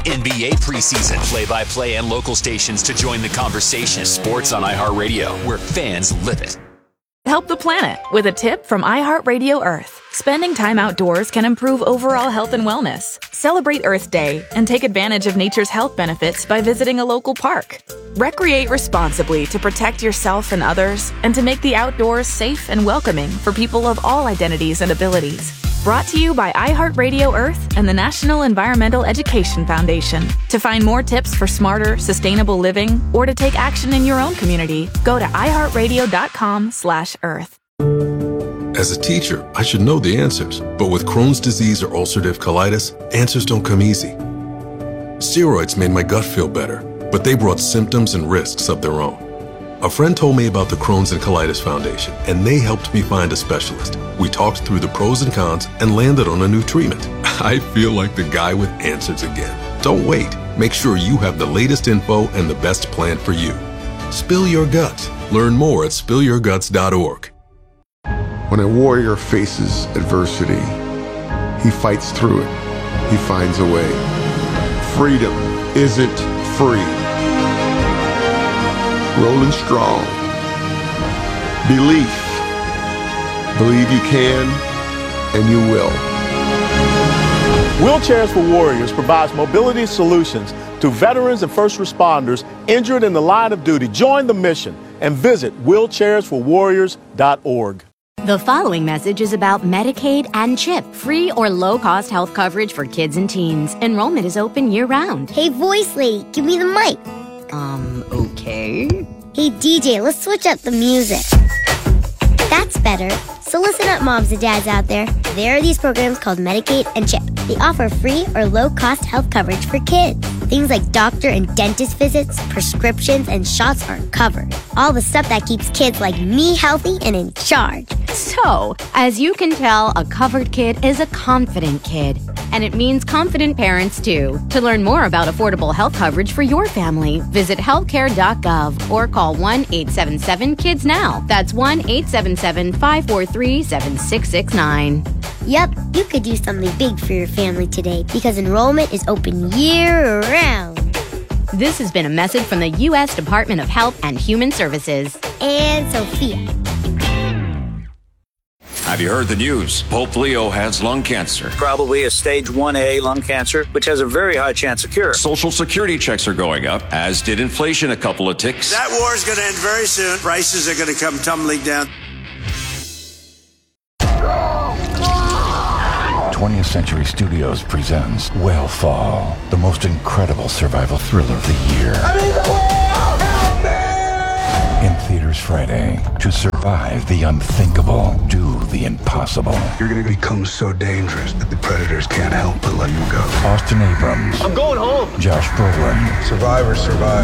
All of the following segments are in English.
NBA preseason, play-by-play and local stations to join the conversation. Sports on iHeartRadio, where fans live it. Help the planet with a tip from iHeartRadio Earth. Spending time outdoors can improve overall health and wellness. Celebrate Earth Day and take advantage of nature's health benefits by visiting a local park. Recreate responsibly to protect yourself and others, and to make the outdoors safe and welcoming for people of all identities and abilities. Brought to you by iHeartRadio Earth and the National Environmental Education Foundation. To find more tips for smarter, sustainable living, or to take action in your own community, go to iHeartRadio.com/Earth. As a teacher, I should know the answers, but with Crohn's disease or ulcerative colitis, answers don't come easy. Steroids made my gut feel better, but they brought symptoms and risks of their own. A friend told me about the Crohn's and Colitis Foundation, and they helped me find a specialist. We talked through the pros and cons and landed on a new treatment. I feel like the guy with answers again. Don't wait. Make sure you have the latest info and the best plan for you. Spill your guts. Learn more at spillyourguts.org. When a warrior faces adversity, he fights through it. He finds a way. Freedom isn't free. Rolling strong. Belief. Believe you can, and you will. Wheelchairs for Warriors provides mobility solutions to veterans and first responders injured in the line of duty. Join the mission and visit wheelchairsforwarriors.org. The following message is about Medicaid and CHIP, free or low-cost health coverage for kids and teens. Enrollment is open year-round. Hey, voice lady, give me the mic. Okay. Hey, DJ, let's switch up the music. That's better. So listen up, moms and dads out there. There are these programs called Medicaid and CHIP. They offer free or low-cost health coverage for kids. Things like doctor and dentist visits, prescriptions, and shots are covered. All the stuff that keeps kids like me healthy and in charge. So, as you can tell, a covered kid is a confident kid. And it means confident parents, too. To learn more about affordable health coverage for your family, visit healthcare.gov or call 1-877-KIDS-NOW. That's 1-877-543-7669. Yep, you could do something big for your family today because enrollment is open year-round. This has been a message from the U.S. Department of Health and Human Services. And Sophia. Have you heard the news? Pope Leo has lung cancer. Probably a stage 1A lung cancer, which has a very high chance of cure. Social Security checks are going up, as did inflation a couple of ticks. That war is going to end very soon. Prices are going to come tumbling down. 20th Century Studios presents Whale-Fall, the most incredible survival thriller of the year. I'm in the whale! Help me! In theaters Friday. To survive the unthinkable, do the impossible. You're going to become so dangerous that the predators can't help but let you go. Austin Abrams. I'm going home. Josh Brolin. Survivors survive.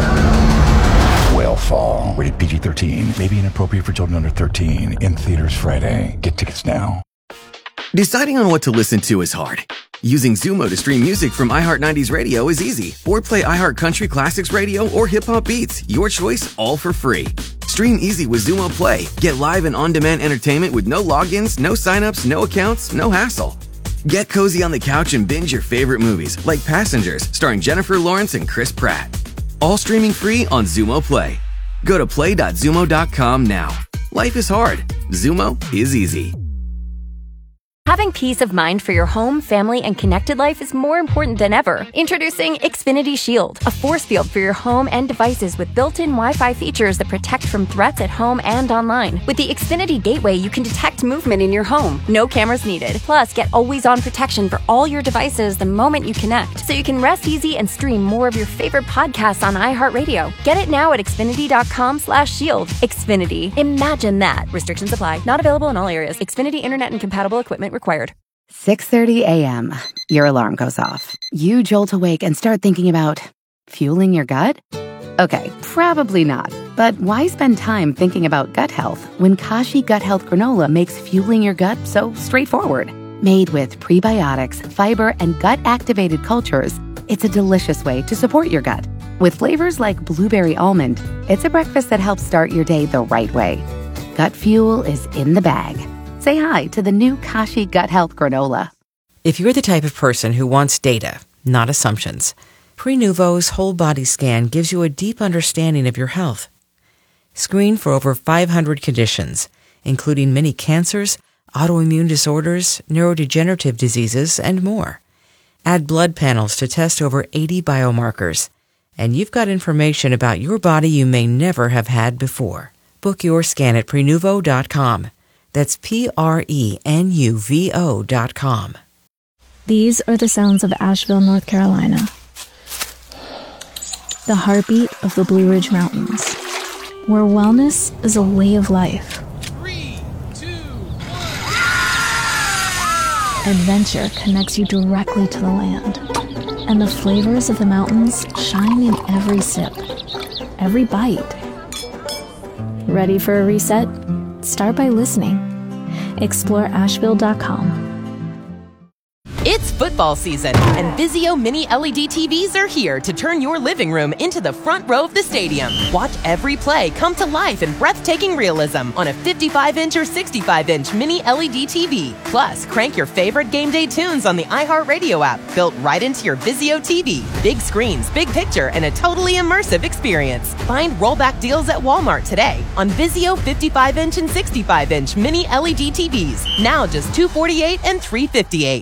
Whale-Fall. Rated PG-13. May be inappropriate for children under 13. In theaters Friday. Get tickets now. Deciding on what to listen to is hard. Using Zumo to stream music from iHeart 90s Radio is easy. Or play iHeart Country Classics Radio or Hip Hop Beats. Your choice, all for free. Stream easy with Zumo Play. Get live and on-demand entertainment with no logins, no signups, no accounts, no hassle. Get cozy on the couch and binge your favorite movies, like Passengers, starring Jennifer Lawrence and Chris Pratt. All streaming free on Zumo Play. Go to play.zumo.com now. Life is hard. Zumo is easy. Having peace of mind for your home, family, and connected life is more important than ever. Introducing Xfinity Shield, a force field for your home and devices with built-in Wi-Fi features that protect from threats at home and online. With the Xfinity Gateway, you can detect movement in your home. No cameras needed. Plus, get always-on protection for all your devices the moment you connect, so you can rest easy and stream more of your favorite podcasts on iHeartRadio. Get it now at Xfinity.com/shield. Xfinity. Imagine that. Restrictions apply. Not available in all areas. Xfinity Internet and compatible equipment required. 6:30 a.m. Your alarm goes off. You jolt awake and start thinking about fueling your gut? Okay, probably not. But why spend time thinking about gut health when Kashi Gut Health Granola makes fueling your gut so straightforward? Made with prebiotics, fiber, and gut-activated cultures, it's a delicious way to support your gut. With flavors like blueberry almond, it's a breakfast that helps start your day the right way. Gut fuel is in the bag. Say hi to the new Kashi Gut Health Granola. If you're the type of person who wants data, not assumptions, Prenuvo's whole body scan gives you a deep understanding of your health. Screen for over 500 conditions, including many cancers, autoimmune disorders, neurodegenerative diseases, and more. Add blood panels to test over 80 biomarkers, and you've got information about your body you may never have had before. Book your scan at Prenuvo.com. That's Prenuvo.com. These are the sounds of Asheville, North Carolina. The heartbeat of the Blue Ridge Mountains, where wellness is a way of life. 3, 2, 1. Adventure connects you directly to the land, and the flavors of the mountains shine in every sip, every bite. Ready for a reset? Start by listening. Explore Asheville.com. It's football season, and Vizio Mini LED TVs are here to turn your living room into the front row of the stadium. Watch every play come to life in breathtaking realism on a 55-inch or 65-inch Mini LED TV. Plus, crank your favorite game day tunes on the iHeartRadio app, built right into your Vizio TV. Big screens, big picture, and a totally immersive experience. Find rollback deals at Walmart today on Vizio 55-inch and 65-inch Mini LED TVs. Now just $248 and $358.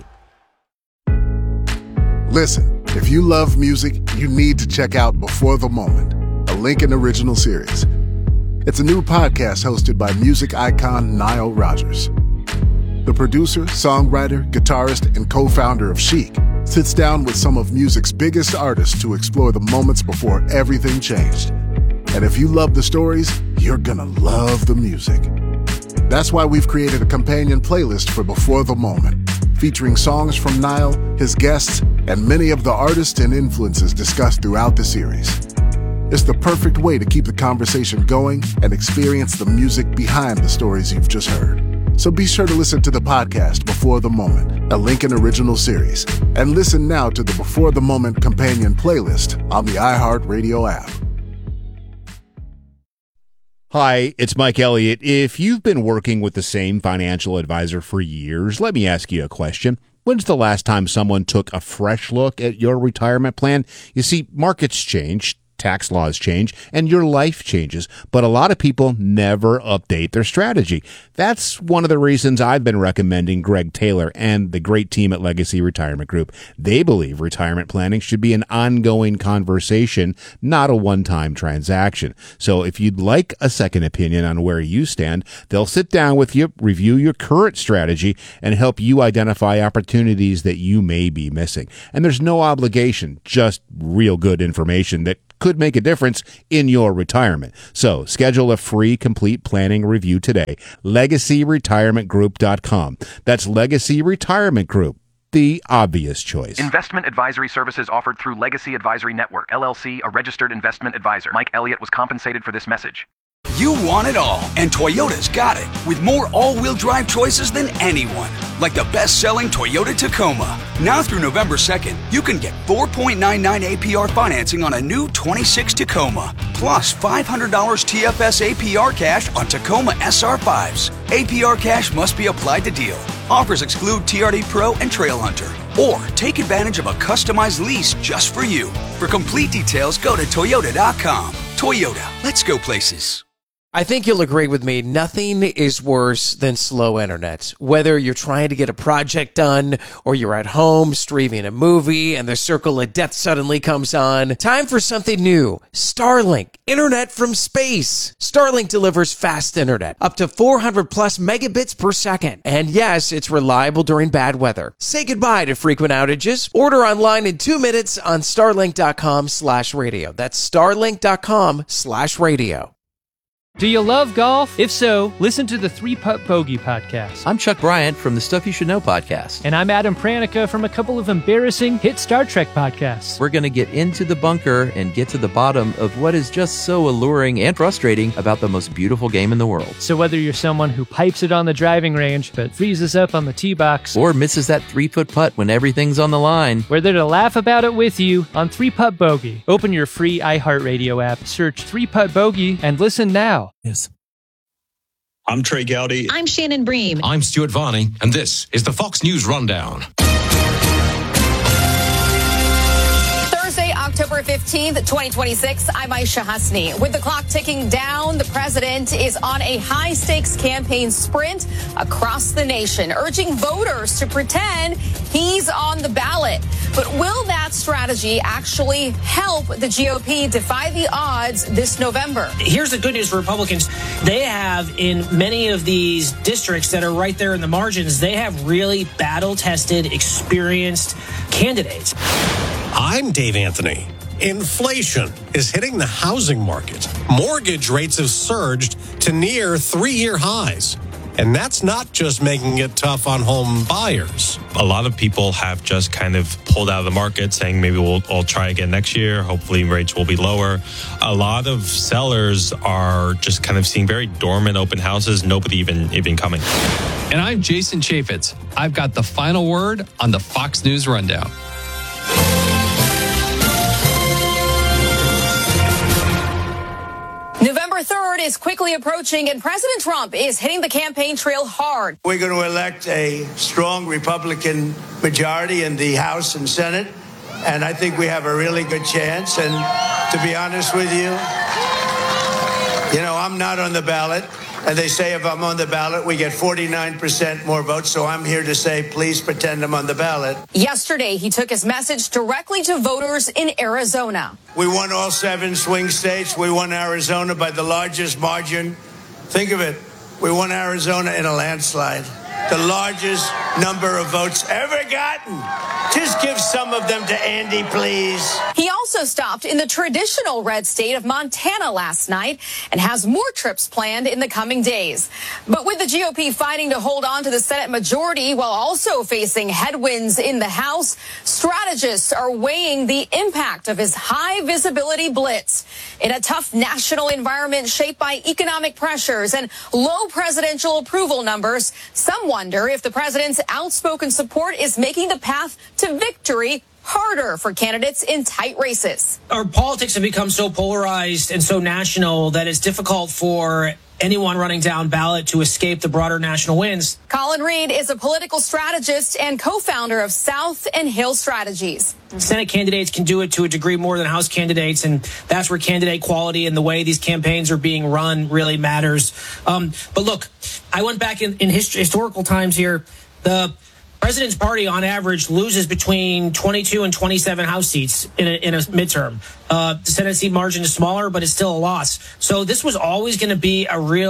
Listen, if you love music, you need to check out Before the Moment, a Lincoln original series. It's a new podcast hosted by music icon Nile Rodgers. The producer, songwriter, guitarist, and co-founder of Chic sits down with some of music's biggest artists to explore the moments before everything changed. And if you love the stories, you're gonna love the music. That's why we've created a companion playlist for Before the Moment, featuring songs from Nile, his guests, and many of the artists and influences discussed throughout the series. It's the perfect way to keep the conversation going and experience the music behind the stories you've just heard. So be sure to listen to the podcast Before the Moment, a Lincoln original series, and listen now to the Before the Moment companion playlist on the iHeartRadio app. Hi, it's Mike Elliott. If you've been working with the same financial advisor for years, let me ask you a question. When's the last time someone took a fresh look at your retirement plan? You see, markets change, tax laws change, and your life changes, but a lot of people never update their strategy. That's one of the reasons I've been recommending Greg Taylor and the great team at Legacy Retirement Group. They believe retirement planning should be an ongoing conversation, not a one-time transaction. So if you'd like a second opinion on where you stand, they'll sit down with you, review your current strategy, and help you identify opportunities that you may be missing. And there's no obligation, just real good information that could make a difference in your retirement. So schedule a free complete planning review today. LegacyRetirementGroup.com. That's Legacy Retirement Group, the obvious choice. Investment advisory services offered through Legacy Advisory Network, LLC, a registered investment advisor. Mike Elliott was compensated for this message. You want it all, and Toyota's got it, with more all-wheel drive choices than anyone. Like the best-selling Toyota Tacoma. Now through November 2nd, you can get 4.99 APR financing on a new 26 Tacoma, plus $500 TFS APR cash on Tacoma SR5s. APR cash must be applied to deal. Offers exclude TRD Pro and Trail Hunter. Or take advantage of a customized lease just for you. For complete details, go to Toyota.com. Toyota, let's go places. I think you'll agree with me, nothing is worse than slow internet. Whether you're trying to get a project done or you're at home streaming a movie and the circle of death suddenly comes on, time for something new. Starlink, internet from space. Starlink delivers fast internet, up to 400 plus megabits per second. And yes, it's reliable during bad weather. Say goodbye to frequent outages. Order online in 2 minutes on starlink.com/radio. That's starlink.com/radio. Do you love golf? If so, listen to the 3-Putt Bogey podcast. I'm Chuck Bryant from the Stuff You Should Know podcast. And I'm Adam Pranica from a couple of embarrassing hit Star Trek podcasts. We're going to get into the bunker and get to the bottom of what is just so alluring and frustrating about the most beautiful game in the world. So whether you're someone who pipes it on the driving range but freezes up on the tee box, or misses that 3-foot putt when everything's on the line, we're there to laugh about it with you on 3-Putt Bogey. Open your free iHeartRadio app, search 3-Putt Bogey, and listen now. Yes. I'm Trey Gowdy. I'm Shannon Bream. I'm Stuart Varney, and this is the Fox News Rundown. Thursday, October October 15th, 2026. I'm Aisha Hasni. With the clock ticking down, the president is on a high-stakes campaign sprint across the nation, urging voters to pretend he's on the ballot. But will that strategy actually help the GOP defy the odds this November? Here's the good news for Republicans. They have, in many of these districts that are right there in the margins, they have really battle-tested, experienced candidates. I'm Dave Anthony. Inflation is hitting the housing market. Mortgage rates have surged to near 3-year highs. And that's not just making it tough on home buyers. A lot of people have just kind of pulled out of the market saying maybe we'll try again next year. Hopefully rates will be lower. A lot of sellers are just kind of seeing very dormant open houses, nobody even coming. And I'm Jason Chaffetz. I've got the final word on the Fox News Rundown. November 3rd is quickly approaching, and President Trump is hitting the campaign trail hard. We're going to elect a strong Republican majority in the House and Senate, and I think we have a really good chance. And to be honest with you, I'm not on the ballot. And they say if I'm on the ballot, we get 49% more votes. So I'm here to say, please pretend I'm on the ballot. Yesterday, he took his message directly to voters in Arizona. We won all 7 swing states. We won Arizona by the largest margin. Think of it. We won Arizona in a landslide. The largest number of votes ever gotten. Just give some of them to Andy, please. He also stopped in the traditional red state of Montana last night and has more trips planned in the coming days. But with the GOP fighting to hold on to the Senate majority while also facing headwinds in the House, strategists are weighing the impact of his high visibility blitz. In a tough national environment shaped by economic pressures and low presidential approval numbers, some wonder if the president's outspoken support is making the path to victory harder for candidates in tight races. Our politics have become so polarized and so national that it's difficult for anyone running down ballot to escape the broader national winds. Colin Reed is a political strategist and co-founder of South and Hill Strategies. Senate candidates can do it to a degree more than House candidates, and that's where candidate quality and the way these campaigns are being run really matters. But look, I went back in historical times here. The president's party, on average, loses between 22 and 27 House seats in a midterm. The Senate seat margin is smaller, but it's still a loss. So this was always going to be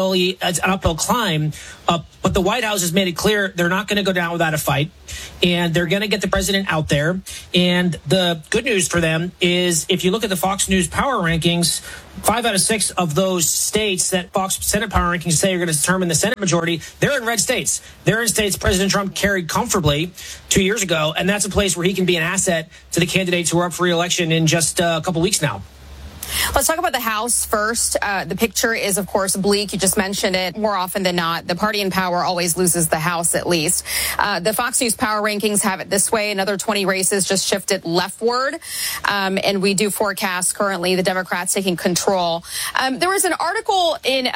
an uphill climb. But the White House has made it clear they're not going to go down without a fight, and they're going to get the president out there. And the good news for them is, if you look at the Fox News power rankings, 5 out of 6 of those states that Fox Senate power rankings say are going to determine the Senate majority, they're in red states. They're in states President Trump carried comfortably 2 years ago, and that's a place where he can be an asset to the candidates who are up for re-election in just a couple weeks now. Let's talk about the House first. The picture is, of course, bleak. You just mentioned it. More often than not, the party in power always loses the House, at least. The Fox News power rankings have it this way. Another 20 races just shifted leftward. And we do forecast currently the Democrats taking control. There was an article in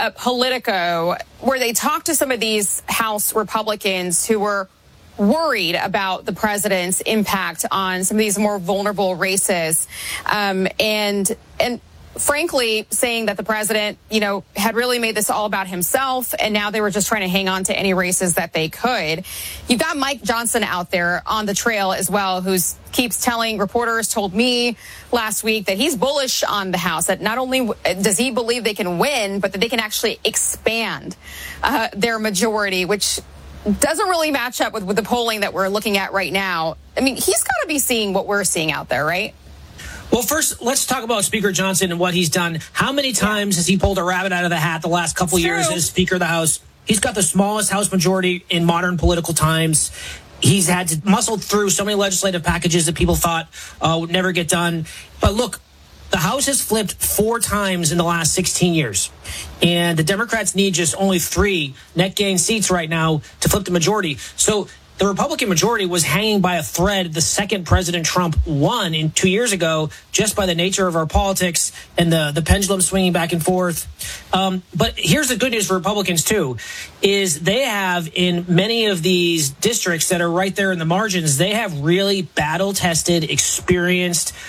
Politico where they talked to some of these House Republicans who were worried about the president's impact on some of these more vulnerable races, and frankly saying that the president, had really made this all about himself, and now they were just trying to hang on to any races that they could. You've got Mike Johnson out there on the trail as well, keeps telling reporters, told me last week that he's bullish on the House, that not only does he believe they can win, but that they can actually expand their majority, which doesn't really match up with the polling that we're looking at right now. I mean, he's got to be seeing what we're seeing out there, right? Well, first, let's talk about Speaker Johnson and what he's done. How many times has he pulled a rabbit out of the hat the last couple of years as Speaker of the House? He's got the smallest House majority in modern political times. He's had to muscle through so many legislative packages that people thought would never get done. But look, the House has flipped 4 times in the last 16 years. And the Democrats need just only 3 net gain seats right now to flip the majority. So the Republican majority was hanging by a thread the second President Trump won 2 years ago, just by the nature of our politics and the pendulum swinging back and forth. But here's the good news for Republicans, too, is they have, in many of these districts that are right there in the margins, they have really battle-tested, experienced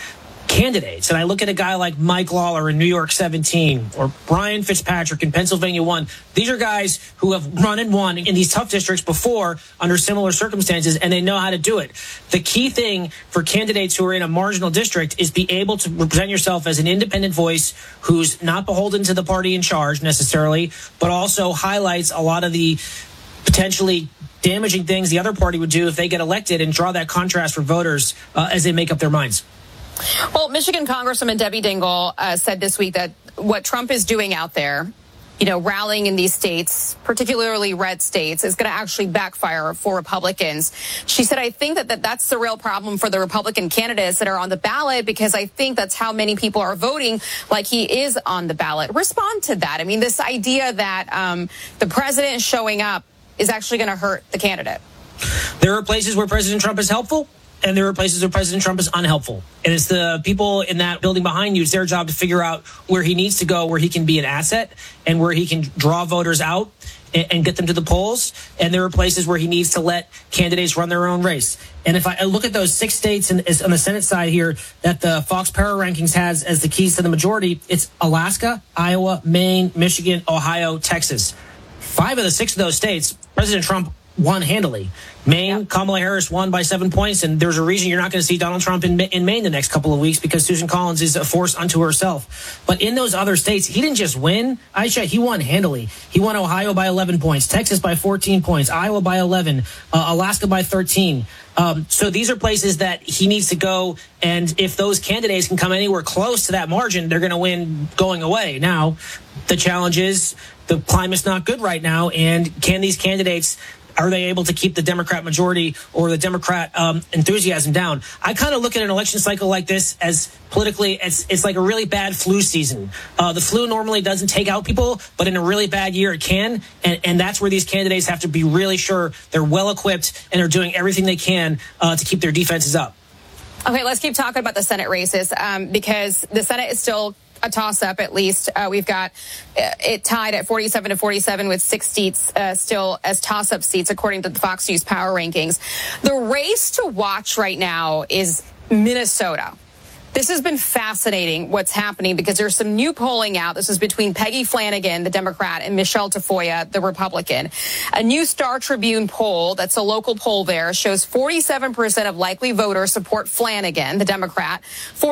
candidates, and I look at a guy like Mike Lawler in New York 17 or Brian Fitzpatrick in Pennsylvania 1, these are guys who have run and won in these tough districts before under similar circumstances, and they know how to do it. The key thing for candidates who are in a marginal district is be able to represent yourself as an independent voice who's not beholden to the party in charge necessarily, but also highlights a lot of the potentially damaging things the other party would do if they get elected, and draw that contrast for voters as they make up their minds. Well, Michigan Congresswoman Debbie Dingell said this week that what Trump is doing out there, rallying in these states, particularly red states, is going to actually backfire for Republicans. She said, I think that's the real problem for the Republican candidates that are on the ballot, because I think that's how many people are voting like he is on the ballot. Respond to that. I mean, this idea that the president showing up is actually going to hurt the candidate. There are places where President Trump is helpful, and there are places where President Trump is unhelpful. And it's the people in that building behind you, it's their job to figure out where he needs to go, where he can be an asset, and where he can draw voters out and get them to the polls. And there are places where he needs to let candidates run their own race. And if I look at those 6 states on the Senate side here that the Fox Power Rankings has as the keys to the majority, it's Alaska, Iowa, Maine, Michigan, Ohio, Texas. 5 of the 6 of those states, President Trump won handily. Maine, Kamala Harris won by 7 points, and there's a reason you're not going to see Donald Trump in Maine the next couple of weeks, because Susan Collins is a force unto herself. But in those other states, he didn't just win. Aisha, he won handily. He won Ohio by 11 points, Texas by 14 points, Iowa by 11, Alaska by 13. So these are places that he needs to go, and if those candidates can come anywhere close to that margin, they're going to win going away. Now, the challenge is the climate's not good right now, and can these candidates, are they able to keep the Democrat majority or the Democrat enthusiasm down? I kind of look at an election cycle like this as politically, it's like a really bad flu season. The flu normally doesn't take out people, but in a really bad year it can. And that's where these candidates have to be really sure they're well equipped and are doing everything they can to keep their defenses up. Okay, let's keep talking about the Senate races because the Senate is still a toss-up, at least. We've got it tied at 47 to 47 with 6 seats still as toss-up seats, according to the Fox News Power Rankings. The race to watch right now is Minnesota. This has been fascinating, what's happening, because there's some new polling out. This is between Peggy Flanagan, the Democrat, and Michelle Tafoya, the Republican. A new Star Tribune poll, that's a local poll there, shows 47% of likely voters support Flanagan, the Democrat,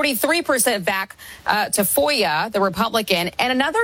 43% back Tafoya, the Republican, and another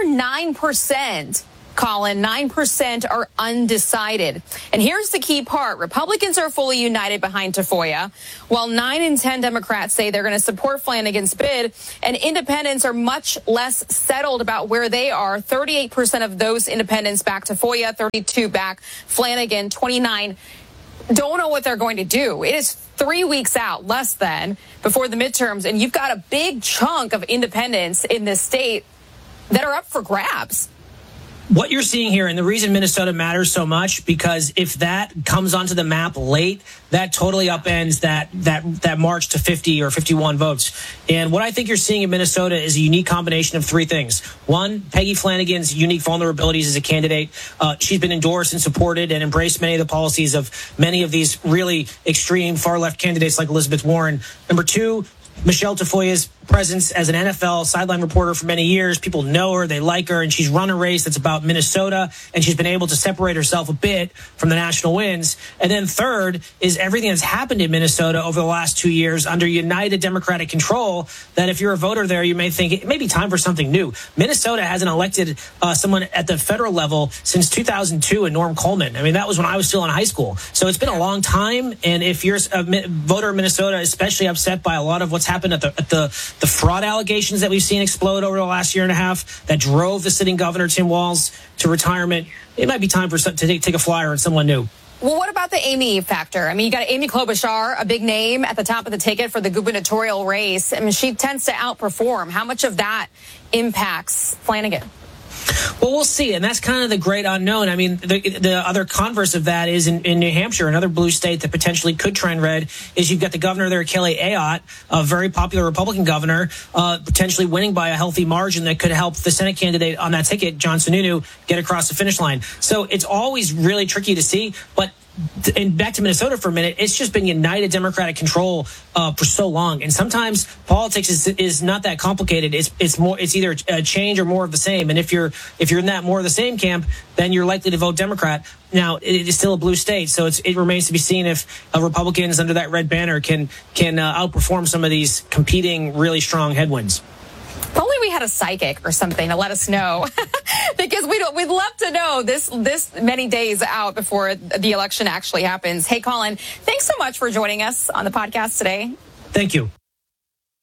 9%. Colin, 9% are undecided. And here's the key part. Republicans are fully united behind Tafoya, while 9 in 10 Democrats say they're going to support Flanagan's bid, and independents are much less settled about where they are. 38% of those independents back Tafoya, 32 back Flanagan, 29 don't know what they're going to do. It is 3 weeks out, less than, before the midterms, and you've got a big chunk of independents in this state that are up for grabs. What you're seeing here, and the reason Minnesota matters so much, because if that comes onto the map late, that totally upends that march to 50 or 51 votes. And what I think you're seeing in Minnesota is a unique combination of 3 things. One, Peggy Flanagan's unique vulnerabilities as a candidate. She's been endorsed and supported and embraced many of the policies of many of these really extreme far-left candidates like Elizabeth Warren. Number 2, Michelle Tafoya's presence as an NFL sideline reporter for many years. People know her, they like her, and she's run a race that's about Minnesota, and she's been able to separate herself a bit from the national wins. And then third is everything that's happened in Minnesota over the last 2 years under United Democratic control, that if you're a voter there, you may think it may be time for something new. Minnesota hasn't elected someone at the federal level since 2002 and Norm Coleman. I mean, that was when I was still in high school. So it's been a long time, and if you're a voter in Minnesota, especially upset by a lot of what's happened at the fraud allegations that we've seen explode over the last year and a half that drove the sitting governor, Tim Walz, to retirement, it might be time to take a flyer on someone new. Well, what about the Amy factor? I mean, you got Amy Klobuchar, a big name at the top of the ticket for the gubernatorial race. I mean, she tends to outperform. How much of that impacts Flanagan? Well, we'll see, and that's kind of the great unknown. I mean, the other converse of that is in New Hampshire, another blue state that potentially could trend red, is you've got the governor there, Kelly Ayotte, a very popular Republican governor, potentially winning by a healthy margin that could help the Senate candidate on that ticket, John Sununu, get across the finish line. So it's always really tricky to see, but and back to Minnesota for a minute, it's just been united Democratic control for so long. And sometimes politics is not that complicated. It's either a change or more of the same. And if you're in that more of the same camp, then you're likely to vote Democrat. Now, it is still a blue state, so it remains to be seen if Republicans under that red banner can outperform some of these competing really strong headwinds. If only we had a psychic or something to let us know, because we'd love to know this many days out before the election actually happens. Hey, Colin, thanks so much for joining us on the podcast today. Thank you.